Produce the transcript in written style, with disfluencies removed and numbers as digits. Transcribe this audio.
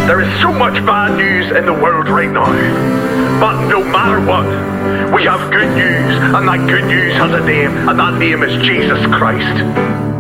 There is so much bad news in the world right now. But no matter what, we have good news, and that good news has a name, and that name is Jesus Christ.